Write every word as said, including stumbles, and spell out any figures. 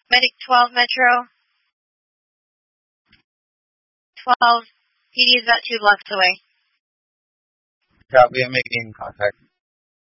Medic twelve Metro. twelve. P D is about two blocks away. Copy, I'm making contact.